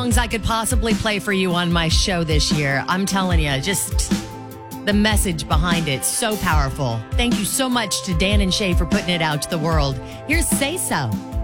songs I could possibly play for you on my show this year. I'm telling you, just the message behind it, so powerful. Thank you so much to Dan and Shay for putting it out to the world. Here's Say So.